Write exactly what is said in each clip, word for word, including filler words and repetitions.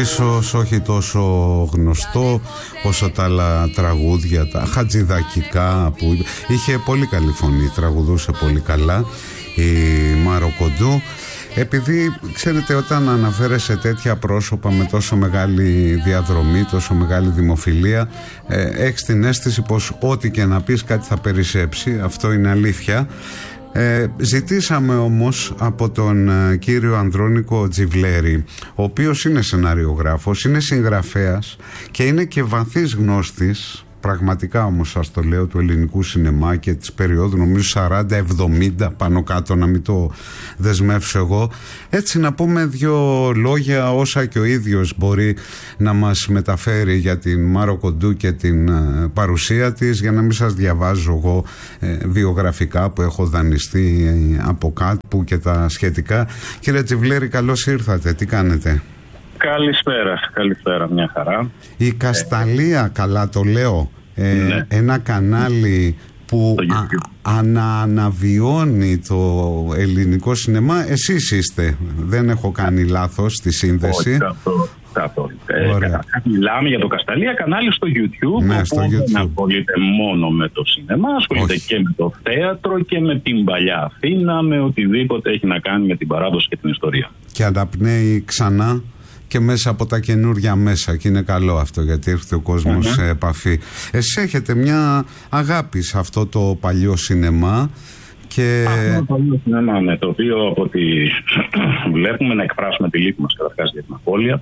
ίσως όχι τόσο γνωστό όσο τα άλλα τραγούδια, τα χατζηδακικά που είχε πολύ καλή φωνή, τραγουδούσε πολύ καλά η Μάρο Κοντού. Επειδή ξέρετε, όταν αναφέρεσαι τέτοια πρόσωπα με τόσο μεγάλη διαδρομή, τόσο μεγάλη δημοφιλία, ε, έχεις την αίσθηση πως ό,τι και να πεις κάτι θα περισσέψει. Αυτό είναι αλήθεια. Ε, ζητήσαμε όμως από τον ε, κύριο Ανδρώνικο Τζιβλέρη, ο οποίος είναι σεναριογράφος, είναι συγγραφέας και είναι και βαθύς γνώστης, πραγματικά όμως σας το λέω, του ελληνικού σινεμά και της περίοδου νομίζω σαράντα εβδομήντα πάνω κάτω, να μην το δεσμεύσω εγώ. Έτσι να πούμε δύο λόγια όσα και ο ίδιος μπορεί να μας μεταφέρει για την Μάρο Κοντού και την ε, παρουσία της, για να μην σας διαβάζω εγώ ε, βιογραφικά που έχω δανειστεί ε, από κάπου και τα σχετικά. Κύριε Τζιβλέρη, καλώς ήρθατε, τι κάνετε? Καλησπέρα, καλησπέρα, μια χαρά. Η Κασταλία, ε, καλά το λέω, ε, ναι. Ένα κανάλι που α, ανα, αναβιώνει το ελληνικό σινεμά. Εσείς είστε, δεν έχω κάνει λάθος στη σύνδεση? Όχι, καθόλου. καθόλου. Ε, μιλάμε για το Κασταλία κανάλι στο YouTube, ναι, που στο δεν YouTube. ασχολείται μόνο με το σινεμά, ασχολείται Όχι. και με το θέατρο και με την παλιά Αθήνα, με οτιδήποτε έχει να κάνει με την παράδοση και την ιστορία. Και αναπνέει ξανά και μέσα από τα καινούργια μέσα, και είναι καλό αυτό, γιατί έρχεται ο κόσμος mm-hmm. σε επαφή. Εσείς έχετε μια αγάπη σε αυτό το παλιό σινεμά και... Αυτό το παλιό σινεμά, ναι, το οποίο από ό,τι βλέπουμε, να εκφράσουμε τη λύπη μας καταρχάς για την απώλεια.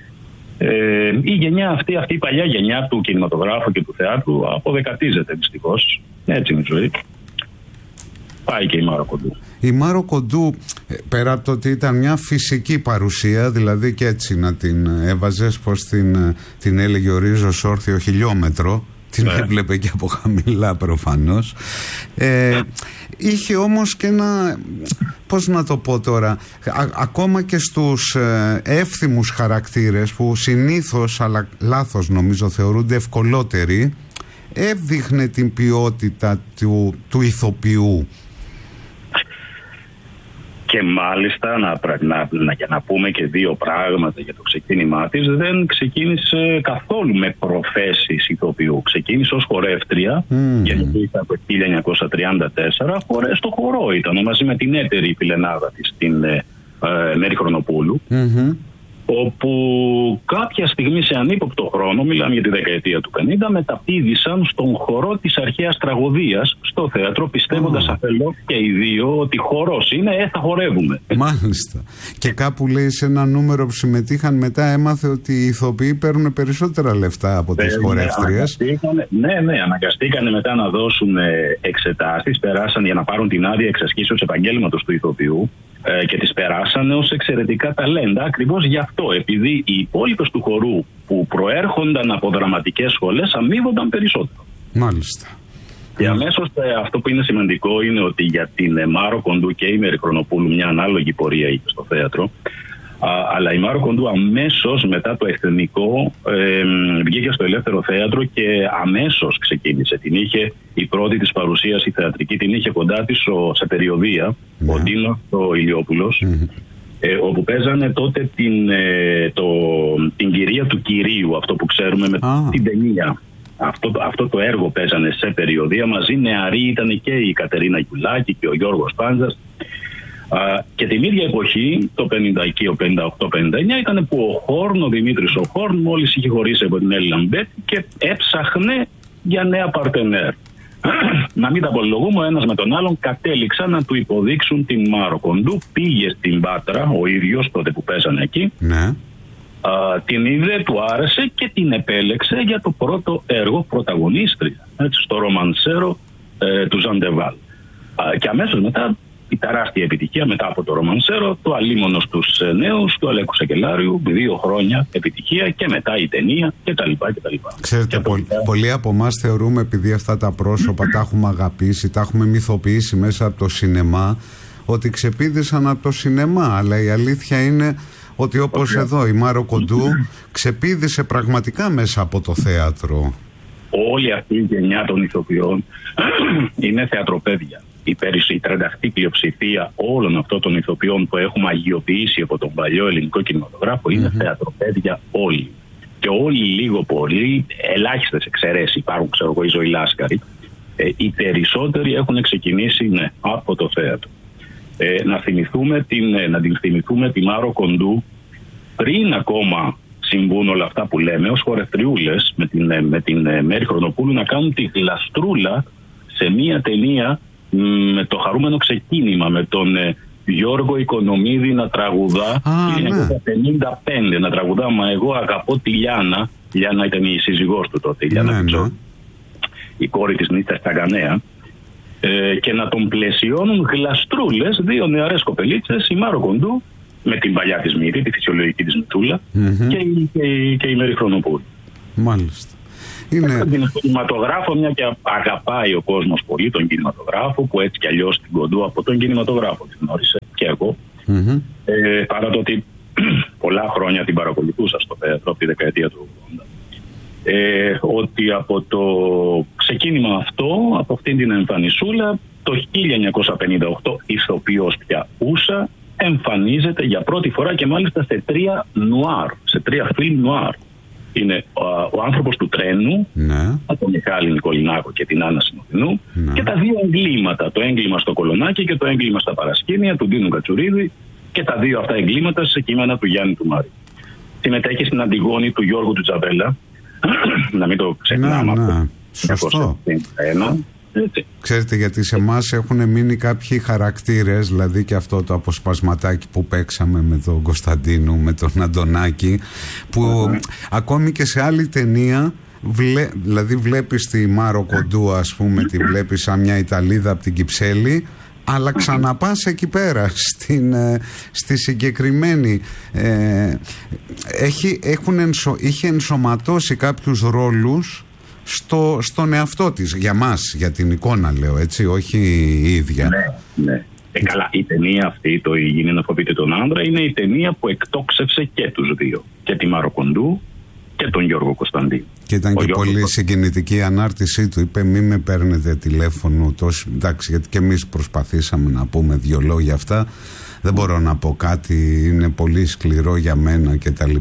Ε, η γενιά αυτή, αυτή η παλιά γενιά του κινηματογράφου και του θεάτρου αποδεκατίζεται δυστυχώς. Έτσι είναι η ζωή. Πάει και η Μάρο Κοντού. Η Μάρο Κοντού, πέρα από το ότι ήταν μια φυσική παρουσία, δηλαδή και έτσι να την έβαζες, πως την, την έλεγε ο Ρίζος όρθιο χιλιόμετρο, την ναι. έβλεπε και από χαμηλά προφανώς, ε, είχε όμως και ένα, πώς να το πω τώρα, α, ακόμα και στους ε, εύθυμους χαρακτήρες που συνήθως, αλλά λάθος νομίζω, θεωρούνται ευκολότεροι, έβδειχνε την ποιότητα του, του ηθοποιού. Και μάλιστα, να, να, να, για να πούμε και δύο πράγματα για το ξεκίνημά της, δεν ξεκίνησε καθόλου με προφέσεις ηθοποιού. Ξεκίνησε ως χορεύτρια, mm. γιατί από το χίλια εννιακόσια τριάντα τέσσερα στο χορό ήταν, μαζί με την έτερη φιλενάδα της, την ε, ε, Μέρη Χρονοπούλου, mm-hmm. όπου κάποια στιγμή σε ανύποπτο χρόνο, μιλάμε για τη δεκαετία του πενήντα, μεταπήδησαν στον χορό της αρχαίας τραγωδίας στο θέατρο, πιστεύοντας oh. αφελώς και οι δύο ότι χορός είναι, ε, θα χορεύουμε. Μάλιστα. Και κάπου λέει σε ένα νούμερο που συμμετείχαν, μετά έμαθε ότι οι ηθοποιοί παίρνουν περισσότερα λεφτά από τις χορεύτριες. Ναι, ναι, αναγκαστήκανε μετά να δώσουν εξετάσεις, περάσαν για να πάρουν την άδεια εξασκήσεως επαγγέλματος του ηθοποιού. Και τις περάσανε ως εξαιρετικά ταλέντα, ακριβώς γι' αυτό, επειδή οι υπόλοιπες του χορού που προέρχονταν από δραματικές σχολές αμείβονταν περισσότερο. Μάλιστα. Και αμέσως αυτό που είναι σημαντικό είναι ότι για την Μάρο Κοντού και η Μέρη Χρονοπούλου μια ανάλογη πορεία είχε στο θέατρο, α, αλλά η Μάρο Κοντού αμέσως μετά το εθνικό ε, βγήκε στο ελεύθερο θέατρο και αμέσως ξεκίνησε. Την είχε, η πρώτη της παρουσίαση θεατρική την είχε κοντά της ο, σε περιοδία, mm. ο Ντίνος ο Ηλιόπουλος, mm. ε, όπου παίζανε τότε την, ε, το, την κυρία του κυρίου, αυτό που ξέρουμε με ah. την ταινία. Αυτό, αυτό το έργο παίζανε σε περιοδία, μαζί νεαροί ήταν και η Κατερίνα Γιουλάκη και ο Γιώργος Πάντζας. Uh, και την ίδια εποχή, το πενήντα, πενήντα οκτώ πενήντα εννιά, ήταν που ο Χόρν, ο Δημήτρης ο Χόρν, μόλις είχε χωρίσει από την Έλλη Λαμπέτ και έψαχνε για νέα παρτενέρ. Να μην τα απολογούμε, ο ένας με τον άλλον κατέληξαν να του υποδείξουν την Μάρο Κοντού. Πήγε στην Πάτρα, ο ίδιος τότε που παίζανε εκεί. Ναι. Uh, την είδε, του άρεσε και την επέλεξε για το πρώτο έργο πρωταγωνίστρια, έτσι, στο ρομανσέρο ε, του Ζαντεβάλ. Uh, και αμέσως μετά η τεράστια επιτυχία, μετά από το ρομανσέρο, το Αλίμονος στους νέους, του Αλέκου Σακελάριου, δύο χρόνια επιτυχία και μετά η ταινία κτλ. Ξέρετε, πο- το... πολλοί από εμάς θεωρούμε, επειδή αυτά τα πρόσωπα τα έχουμε αγαπήσει, τα έχουμε μυθοποιήσει μέσα από το σινεμά, ότι ξεπήδησαν από το σινεμά, αλλά η αλήθεια είναι ότι όπως okay. εδώ η Μάρο Κοντού ξεπήδησε πραγματικά μέσα από το θέατρο. Όλη αυτή η γενιά των ηθοποιών είναι θεατροπαίδια. η, η τρανταχτή πλειοψηφία όλων αυτών των ηθοποιών που έχουμε αγιοποιήσει από τον παλιό ελληνικό κινηματογράφο είναι mm-hmm. θεατροπαίδια όλοι. Και όλοι λίγο πολύ, ελάχιστες εξαιρέσεις υπάρχουν, ξέρω εγώ, οι Ζωή Λάσκαρη. Ε, οι περισσότεροι έχουν ξεκινήσει ναι, από το θέατρο. Ε, να, θυμηθούμε την, ε, να την θυμηθούμε τη Μάρο Κοντού πριν ακόμα συμβούν όλα αυτά που λέμε, ως χορευτριούλες με την, ε, με την ε, Μέρη Χρονοπούλου να κάνουν τη γλαστρούλα σε μία ταινία μ, με το χαρούμενο ξεκίνημα, με τον ε, Γιώργο Οικονομίδη να τραγουδά το χίλια εννιακόσια πενήντα πέντε, να τραγουδά «Μα εγώ αγαπώ τη Λιάνα». Λιάνα ήταν η σύζυγός του τότε, η Λιάνα ναι, Πιτσό, ναι. η κόρη της Νίτσας Ταγκανέα, ε, και να τον πλαισιώνουν γλαστρούλες, δύο νεαρές κοπελίτσες, η Μάρο Κοντού με την παλιά της μύτη, τη φυσιολογική της μητούλα, mm-hmm. και, και, και η Μέρη Χρονοπούλου. Μάλιστα. Είναι... Τον κινηματογράφο, μια και αγαπάει ο κόσμος πολύ τον κινηματογράφο, που έτσι κι αλλιώς την Κοντού από τον κινηματογράφο την γνώρισε και εγώ. Mm-hmm. Ε, παρά το ότι πολλά χρόνια την παρακολουθούσα στο θέατρο από τη δεκαετία του ογδόντα. Ε, ότι από το ξεκίνημα αυτό, από αυτήν την εμφανισούλα, το χίλια εννιακόσια πενήντα οκτώ ηθοποιός πια ούσα εμφανίζεται για πρώτη φορά και μάλιστα σε τρία νουάρ, σε τρία φιλμ νουάρ. Είναι ο, ο άνθρωπος του τρένου, ναι. από τον Μιχάλη Νικολινάκο και την Άννα Συνοδεινού, ναι. και τα δύο εγκλήματα, το έγκλημα στο Κολονάκι και το έγκλημα στα Παρασκήνια του Ντίνου Κατσουρίδη, και τα δύο αυτά εγκλήματα σε κείμενα του Γιάννη του Μάρη. Συμμετέχει στην Αντιγόνη του Γιώργου του Τζαβέλα, να μην το ξεχνάμε. Ναι, ναι. Σωστό. Έτσι. Ξέρετε, γιατί σε εμάς έχουν μείνει κάποιοι χαρακτήρες, δηλαδή και αυτό το αποσπασματάκι που παίξαμε με τον Κωνσταντίνο, με τον Αντωνάκη, που mm-hmm. ακόμη και σε άλλη ταινία, βλέ, δηλαδή βλέπεις τη Μάρο Κοντού, ας πούμε, τη βλέπεις σαν μια Ιταλίδα από την Κυψέλη, αλλά ξαναπάς εκεί πέρα στην, στη συγκεκριμένη ε, έχει, έχουν ενσω, είχε ενσωματώσει κάποιους ρόλους στο, στον εαυτό της, για μας, για την εικόνα λέω, έτσι, όχι η ίδια. Ναι, ναι. Ε, καλά, η ταινία αυτή, το «Η γυνή να φοβείται τον άντρα», είναι η ταινία που εκτόξευσε και τους δύο, και τη Μάρο Κοντού και τον Γιώργο Κωνσταντίνου. Και ήταν Ο και Γιώργος... πολύ συγκινητική η ανάρτησή του. Είπε, μη με παίρνετε τηλέφωνο τόσο. Εντάξει, γιατί και εμείς προσπαθήσαμε να πούμε δύο λόγια αυτά. Δεν μπορώ να πω κάτι, είναι πολύ σκληρό για μένα κτλ.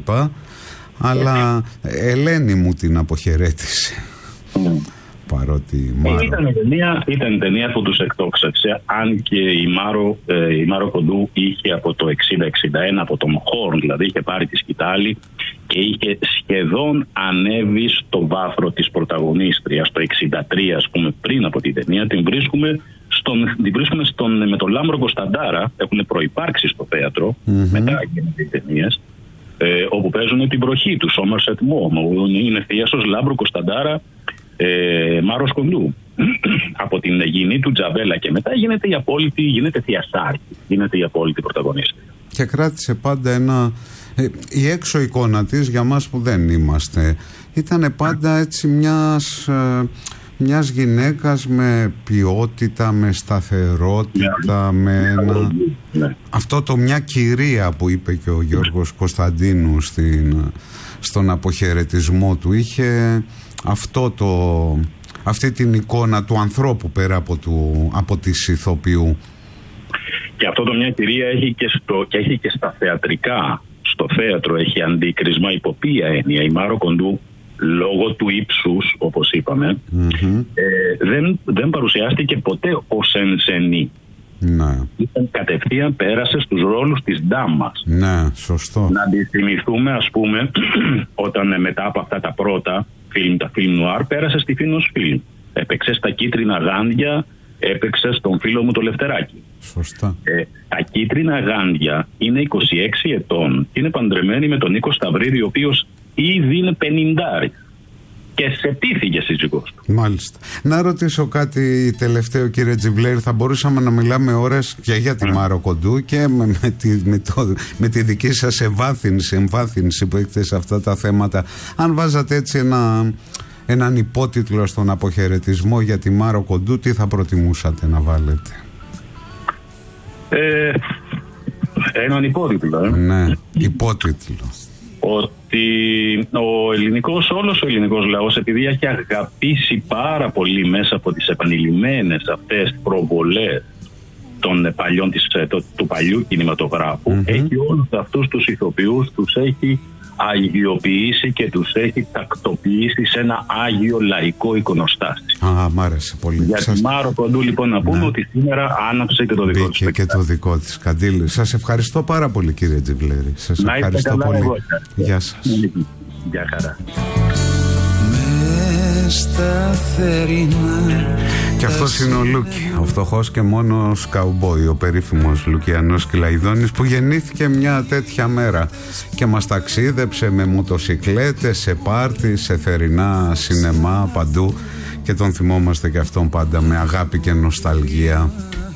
Αλλά Ελένη μου την αποχαιρέτησε. Mm. Παρότι Μάρο... Ήταν ταινία, ήταν ταινία που τους εκτόξευσε, αν και η Μάρο, ε, η Μάρο Κοντού είχε από το εξήντα εξήντα ένα, από τον Χόρν δηλαδή, είχε πάρει τη σκητάλη και είχε σχεδόν ανέβει στο βάθρο της πρωταγωνίστριας. Το εξήντα τρία, ας πούμε, πριν από την ταινία, την βρίσκουμε, στον, την βρίσκουμε στον, με τον Λάμπρο Κωνσταντάρα, έχουν προϋπάρξει στο θέατρο, mm-hmm. μετά και ταινίες, ε, όπου παίζουν την προχή του, Somerset Maugham, είναι θείασος Λάμπρο Κωνσταντάρα, Ε, Μάρος Κοντού. Από την γυνή του Τζαβέλα και μετά γίνεται η απόλυτη, γίνεται θειασάρκη, γίνεται η απόλυτη πρωταγωνίστρια. Και κράτησε πάντα ένα... Ε, η έξω εικόνα της, για μας που δεν είμαστε, ήταν πάντα έτσι μιας... Ε, μιας γυναίκας με ποιότητα, με σταθερότητα, yeah. με ένα... yeah. αυτό το μια κυρία που είπε και ο Γιώργος Κωνσταντίνου στην, στον αποχαιρετισμό του, είχε αυτό το, αυτή την εικόνα του ανθρώπου πέρα από, του, από της ηθοποιού. Και αυτό το μια κυρία έχει και, στο, και έχει και στα θεατρικά, στο θέατρο έχει αντίκρισμα υπό ποια έννοια. Η Μάρο Κοντού, λόγω του ύψους, όπως είπαμε, mm-hmm. ε, δεν, δεν παρουσιάστηκε ποτέ ως ενσενή. Ναι. Ήταν κατευθείαν, πέρασε στους ρόλους της ντάμας. Ναι, σωστό. Να τη θυμηθούμε, ας πούμε, όταν μετά από αυτά τα πρώτα φιλμ, τα φιλμ νουάρ, πέρασε στη Φίνος Φιλμ. Έπαιξε στα Κίτρινα Γάντια, έπαιξε στον φίλο μου το Λευτεράκι. Σωστά. Ε, τα Κίτρινα Γάντια είναι είκοσι έξι ετών και είναι παντρεμένη με τον Νίκο Σταυρίδη, ο οποίος ήδη είναι πενηντάρη και σε τύχηκε σύζυγός του. Μάλιστα. Να ρωτήσω κάτι τελευταίο, κύριε Τζιβλέρη. Θα μπορούσαμε να μιλάμε ώρες και για τη mm. Μάρο Κοντού και με, με, τη, με, το, με τη δική σας ευάθυνση, εμβάθυνση που έχετε σε αυτά τα θέματα. Αν βάζατε έτσι ένα, έναν υπότιτλο στον αποχαιρετισμό για τη Μάρο Κοντού, τι θα προτιμούσατε να βάλετε? Ε, έναν υπότιτλο. Ε. Ναι, υπότιτλο. ότι ο ελληνικός, όλος ο ελληνικός λαός, επειδή έχει αγαπήσει πάρα πολύ μέσα από τις επανειλημμένες αυτές προβολές των παλιών, της, το, του παλιού κινηματογράφου, mm-hmm. έχει όλους αυτούς τους ηθοποιούς, τους έχει αγιοποιήσει και τους έχει τακτοποιήσει σε ένα άγιο λαϊκό εικονοστάσιο. Α, μ' άρεσε πολύ. Για σας... τη Μάρο Κοντού, λοιπόν, να πούμε, ναι, ότι σήμερα άναψε και το δικό της. Μπήκε και το δικό της. Καντήλη, σας ευχαριστώ πάρα πολύ, κύριε Τζιβλέρη. Σας να ευχαριστώ καλά, πολύ. Εγώ, Γεια σας. Γεια χαρά. Στα θερινά. Και αυτός είναι ο Λούκι, ο φτωχός και μόνος καουμπόι, ο περίφημος Λουκιανός Κυλαϊδόνης, που γεννήθηκε μια τέτοια μέρα και μας ταξίδεψε με μοτοσικλέτες, σε πάρτι, σε θερινά σινεμά, παντού, και τον θυμόμαστε και αυτόν πάντα με αγάπη και νοσταλγία.